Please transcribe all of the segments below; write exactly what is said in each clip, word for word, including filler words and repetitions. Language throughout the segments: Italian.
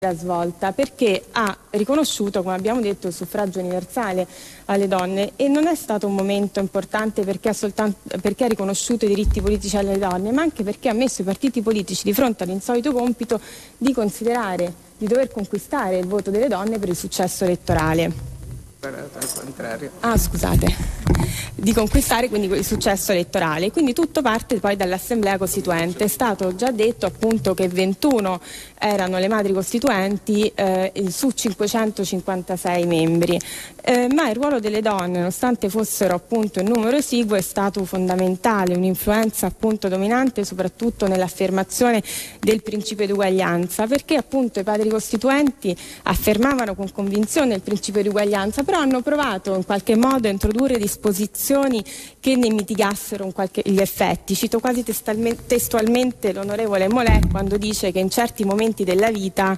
svolta, perché ha riconosciuto, come abbiamo detto, il suffragio universale alle donne, e non è stato un momento importante perché ha, soltanto, perché ha riconosciuto i diritti politici alle donne, ma anche perché ha messo i partiti politici di fronte all'insolito compito di considerare, di dover conquistare il voto delle donne per il successo elettorale. Ah, scusate. Di conquistare quindi il successo elettorale. Quindi tutto parte poi dall'Assemblea Costituente. È stato già detto appunto che ventuno erano le madri costituenti eh, su cinquecentocinquantasei membri, eh, ma il ruolo delle donne, nonostante fossero appunto in numero esiguo, è stato fondamentale, un'influenza appunto dominante soprattutto nell'affermazione del principio di uguaglianza, perché appunto i padri costituenti affermavano con convinzione il principio di uguaglianza, però hanno provato in qualche modo a introdurre disposizioni che ne mitigassero un qualche, gli effetti. Cito quasi testualmente l'onorevole Molè quando dice che in certi momenti della vita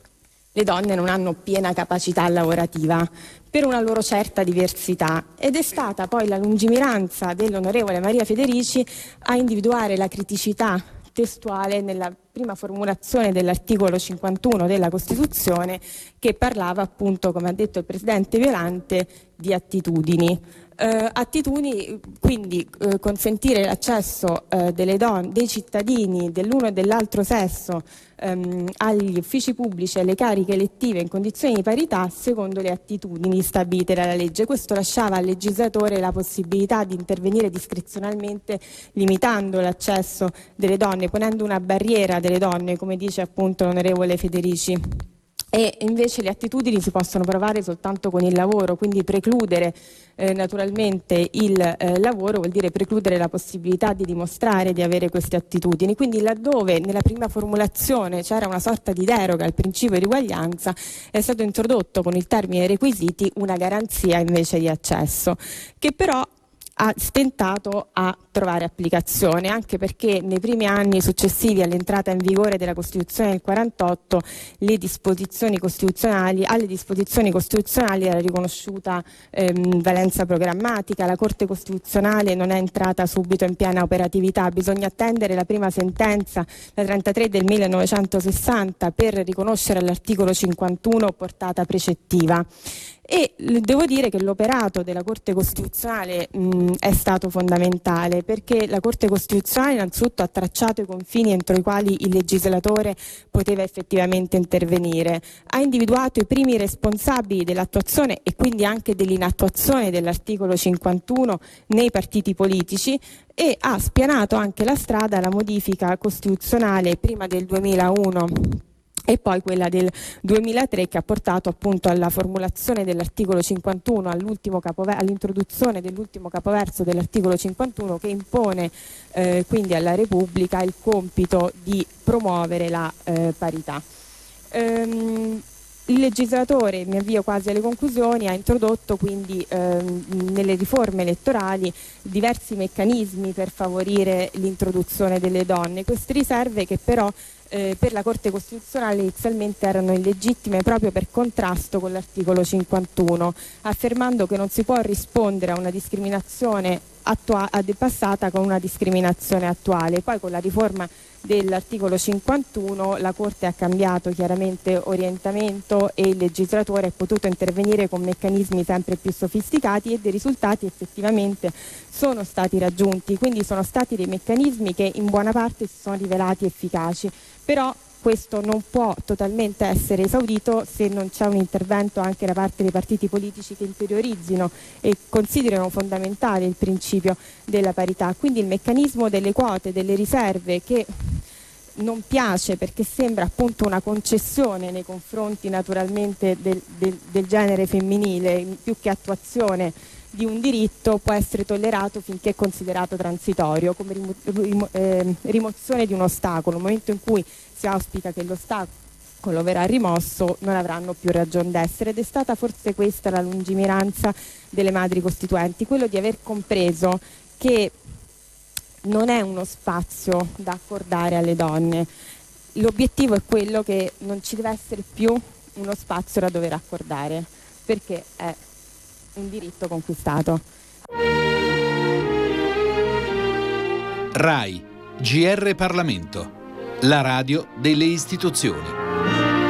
le donne non hanno piena capacità lavorativa per una loro certa diversità, ed è stata poi la lungimiranza dell'onorevole Maria Federici a individuare la criticità testuale nella prima formulazione dell'articolo cinquantuno della Costituzione, che parlava appunto, come ha detto il Presidente Violante, di attitudini. Eh, attitudini, quindi eh, consentire l'accesso eh, delle donne, dei cittadini dell'uno e dell'altro sesso ehm, agli uffici pubblici e alle cariche elettive in condizioni di parità secondo le attitudini stabilite dalla legge. Questo lasciava al legislatore la possibilità di intervenire discrezionalmente limitando l'accesso delle donne, ponendo una barriera delle donne, come dice appunto l'onorevole Federici. E invece le attitudini si possono provare soltanto con il lavoro, quindi precludere eh, naturalmente il eh, lavoro vuol dire precludere la possibilità di dimostrare di avere queste attitudini. Quindi laddove nella prima formulazione c'era una sorta di deroga al principio di uguaglianza, è stato introdotto con il termine requisiti una garanzia invece di accesso, che però ha stentato a trovare applicazione, anche perché nei primi anni successivi all'entrata in vigore della Costituzione del quarantotto le disposizioni costituzionali, alle disposizioni costituzionali era riconosciuta ehm, valenza programmatica. La Corte Costituzionale non è entrata subito in piena operatività, bisogna attendere la prima sentenza, la trentatré del millenovecentosessanta, per riconoscere all'articolo cinquantuno portata precettiva. E devo dire che l'operato della Corte Costituzionale mh, è stato fondamentale, perché la Corte Costituzionale innanzitutto ha tracciato i confini entro i quali il legislatore poteva effettivamente intervenire, ha individuato i primi responsabili dell'attuazione e quindi anche dell'inattuazione dell'articolo cinquantuno nei partiti politici, e ha spianato anche la strada alla modifica costituzionale prima del duemilauno e poi quella del duemilatré, che ha portato appunto alla formulazione dell'articolo cinquantuno, all'ultimo capover- all'introduzione dell'ultimo capoverso dell'articolo cinquantuno, che impone eh, quindi alla Repubblica il compito di promuovere la eh, parità. Ehm, Il legislatore, mi avvio quasi alle conclusioni, ha introdotto quindi ehm, nelle riforme elettorali diversi meccanismi per favorire l'introduzione delle donne. Queste riserve che però eh, per la Corte Costituzionale inizialmente erano illegittime proprio per contrasto con l'articolo cinquantuno, affermando che non si può rispondere a una discriminazione attua- passata con una discriminazione attuale. Poi con la riforma dell'articolo cinquantuno la Corte ha cambiato chiaramente orientamento e il legislatore è potuto intervenire con meccanismi sempre più sofisticati, e dei risultati effettivamente sono stati raggiunti, quindi sono stati dei meccanismi che in buona parte si sono rivelati efficaci, però questo non può totalmente essere esaudito se non c'è un intervento anche da parte dei partiti politici che interiorizzino e considerino fondamentale il principio della parità. Quindi il meccanismo delle quote, delle riserve, che non piace perché sembra appunto una concessione nei confronti naturalmente del, del, del genere femminile più che attuazione di un diritto, può essere tollerato finché è considerato transitorio, come rimo, rimo, eh, rimozione di un ostacolo. Nel momento in cui si auspica che l'ostacolo verrà rimosso, non avranno più ragion d'essere, ed è stata forse questa la lungimiranza delle madri costituenti, quello di aver compreso che non è uno spazio da accordare alle donne. L'obiettivo è quello che non ci deve essere più uno spazio da dover accordare, perché è un diritto conquistato. RAI, G R Parlamento, la radio delle istituzioni.